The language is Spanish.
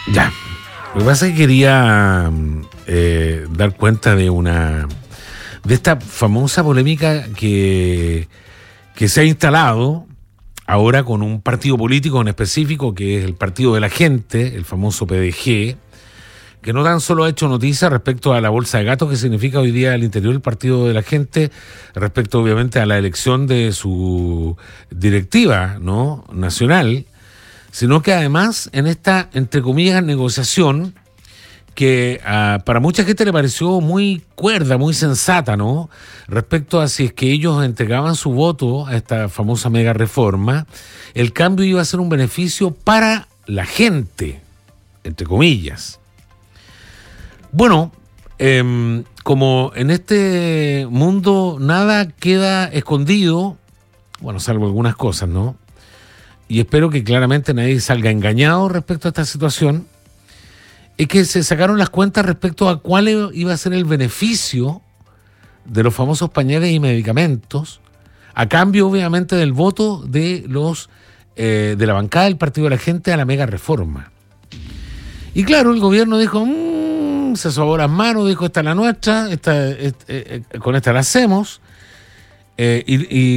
Ya. Lo que pasa es que quería dar cuenta de esta famosa polémica que se ha instalado ahora con un partido político en específico, que es el Partido de la Gente, el famoso PDG, que no tan solo ha hecho noticia respecto a la bolsa de gatos que significa hoy día al interior del Partido de la Gente, respecto obviamente a la elección de su directiva, ¿no?, nacional, sino que además en esta, entre comillas, negociación que para mucha gente le pareció muy cuerda, muy sensata, ¿no?, respecto a si es que ellos entregaban su voto a esta famosa mega reforma, el cambio iba a ser un beneficio para la gente, entre comillas. Bueno, como en este mundo nada queda escondido, bueno, salvo algunas cosas, ¿no?, y espero que claramente nadie salga engañado respecto a esta situación, es que se sacaron las cuentas respecto a cuál iba a ser el beneficio de los famosos pañales y medicamentos, a cambio obviamente del voto de de la bancada del Partido de la Gente a la mega reforma. Y claro, el gobierno dijo, se sobó las manos, dijo, esta es la nuestra, con esta la hacemos, y